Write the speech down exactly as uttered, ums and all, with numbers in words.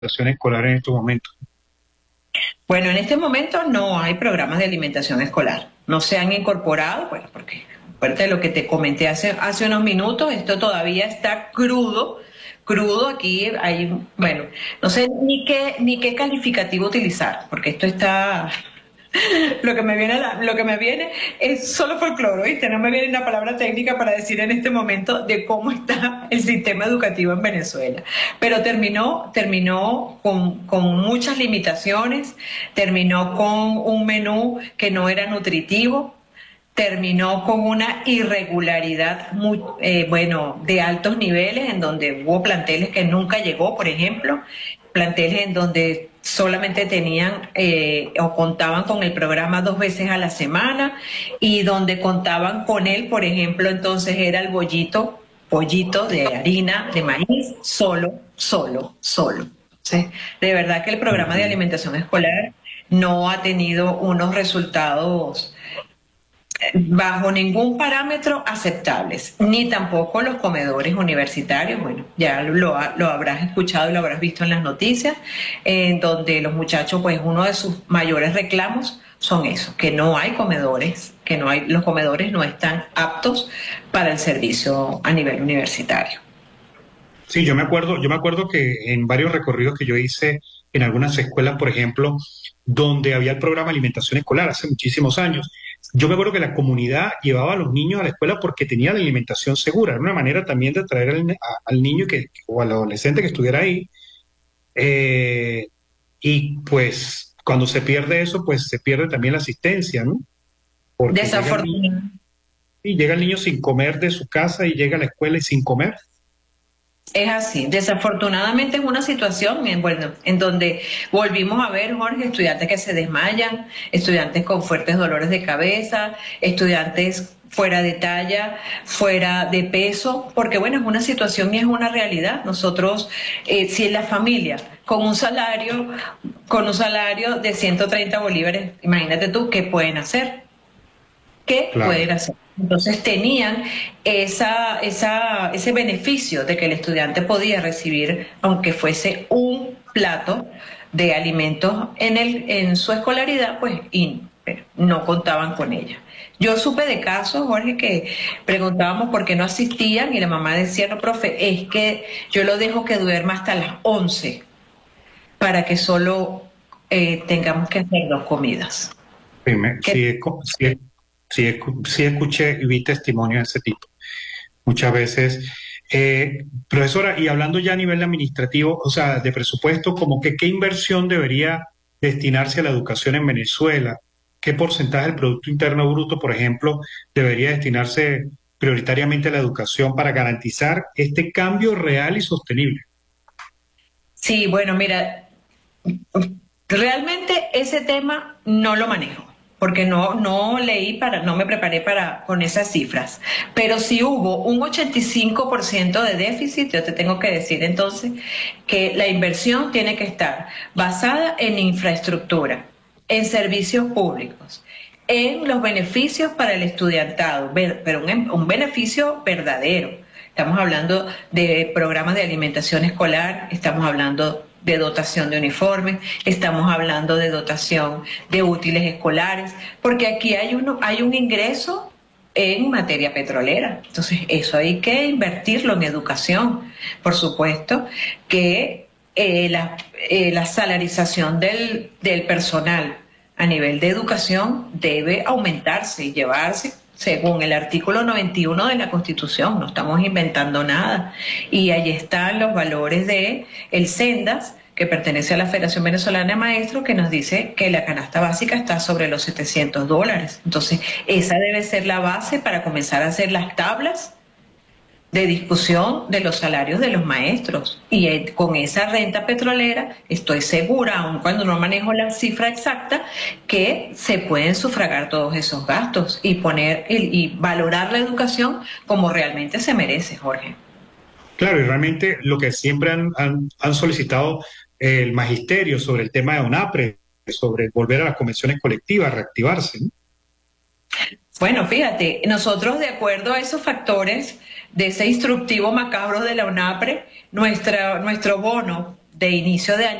alimentación escolar en estos momentos? Bueno, en este momento no hay programas de alimentación escolar. No se han incorporado, bueno, porque aparte de lo que te comenté hace, hace unos minutos, esto todavía está crudo, crudo aquí hay, bueno, no sé ni qué, ni qué calificativo utilizar, porque esto está, lo que me viene, a la- lo que me viene es solo folclore, ¿viste? No me viene una palabra técnica para decir en este momento de cómo está el sistema educativo en Venezuela. Pero terminó, terminó con, con muchas limitaciones, terminó con un menú que no era nutritivo, terminó con una irregularidad muy, eh, bueno, de altos niveles, en donde hubo planteles que nunca llegó, por ejemplo, planteles en donde solamente tenían eh, o contaban con el programa dos veces a la semana, y donde contaban con él, por ejemplo, entonces era el bollito, pollito de harina, de maíz, solo, solo, solo. ¿Sí? De verdad que el programa de Entiendo. alimentación escolar no ha tenido unos resultados bajo ningún parámetro aceptables, ni tampoco los comedores universitarios. Bueno, ya lo, ha- lo habrás escuchado y lo habrás visto en las noticias, en donde los muchachos, pues uno de sus mayores reclamos son esos, que no hay comedores, que no hay, los comedores no están aptos para el servicio a nivel universitario. Sí, yo me acuerdo, yo me acuerdo que en varios recorridos que yo hice en algunas escuelas, por ejemplo, donde había el programa de alimentación escolar hace muchísimos años, yo me acuerdo que la comunidad llevaba a los niños a la escuela porque tenía la alimentación segura. Era una manera también de atraer al, a- al niño que, o al adolescente que estuviera ahí. Eh, y pues cuando se pierde eso, pues se pierde también la asistencia, ¿no? Porque llega el niño Desafortunadamente. y llega el niño sin comer de su casa y llega a la escuela y sin comer. Es así. Desafortunadamente es una situación en, bueno, en donde volvimos a ver, Jorge, estudiantes que se desmayan, estudiantes con fuertes dolores de cabeza, estudiantes fuera de talla, fuera de peso, porque bueno, es una situación y es una realidad. Nosotros, eh, si en la familia, con un salario, con un salario de ciento treinta bolívares, imagínate tú, ¿qué pueden hacer? ¿Qué Claro. pueden hacer? Entonces tenían esa, esa, ese beneficio de que el estudiante podía recibir, aunque fuese un plato de alimentos en, el, en su escolaridad, pues y no contaban con ella. Yo supe de casos, Jorge, que preguntábamos por qué no asistían y la mamá decía, no, profe, es que yo lo dejo que duerma hasta las once para que solo eh, tengamos que hacer dos comidas. Sí, me- ¿Qué? sí, escu- sí, sí, escu- sí escuché y vi testimonios de ese tipo muchas veces. Eh, profesora, y hablando ya a nivel administrativo, o sea, de presupuesto, como que qué inversión debería destinarse a la educación en Venezuela, qué porcentaje del Producto Interno Bruto, por ejemplo, debería destinarse prioritariamente a la educación para garantizar este cambio real y sostenible. Sí, bueno, mira, realmente ese tema no lo manejo, porque no, no leí para, no me preparé para con esas cifras. Pero si hubo un ochenta y cinco por ciento de déficit, yo te tengo que decir entonces que la inversión tiene que estar basada en infraestructura, en servicios públicos, en los beneficios para el estudiantado, ver- pero un, un beneficio verdadero. Estamos hablando de programas de alimentación escolar, estamos hablando de dotación de uniformes, estamos hablando de dotación de útiles escolares, porque aquí hay, uno, hay un ingreso en materia petrolera. Entonces, eso hay que invertirlo en educación. Por supuesto que eh, la, eh, la salarización del, del personal a nivel de educación debe aumentarse y llevarse según el artículo noventa y uno de la Constitución. No estamos inventando nada. Y ahí están los valores de el Sendas, que pertenece a la Federación Venezolana de Maestros, que nos dice que la canasta básica está sobre los setecientos dólares. Entonces, esa debe ser la base para comenzar a hacer las tablas de discusión de los salarios de los maestros. Y eh, con esa renta petrolera, estoy segura, aun cuando no manejo la cifra exacta, que se pueden sufragar todos esos gastos y poner y, y valorar la educación como realmente se merece, Jorge. Claro, y realmente lo que siempre han, han- han solicitado eh, el magisterio sobre el tema de ONAPRE, sobre volver a las convenciones colectivas, reactivarse, ¿no? Bueno, fíjate, nosotros de acuerdo a esos factores de ese instructivo macabro de la UNAPRE, nuestra, nuestro bono de inicio de año